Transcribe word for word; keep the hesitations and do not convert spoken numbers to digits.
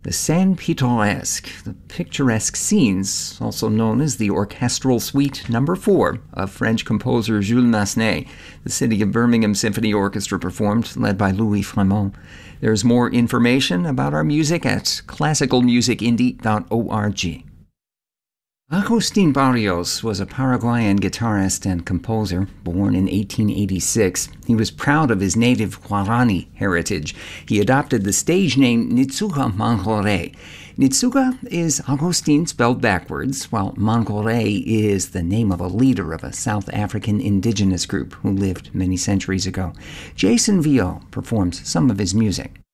The scène pittoresque, the picturesque scenes, also known as the Orchestral Suite Number four of French composer Jules Massenet. The City of Birmingham Symphony Orchestra performed, led by Louis Fremont. There's more information about our music at classical music indie dot org. Agustín Barrios was a Paraguayan guitarist and composer, born in eighteen eighty-six. He was proud of his native Guarani heritage. He adopted the stage name Nitsuga Mangoré. Nitsuga is Agustín spelled backwards, while Mangoré is the name of a leader of a South African indigenous group who lived many centuries ago. Jason Vio performs some of his music.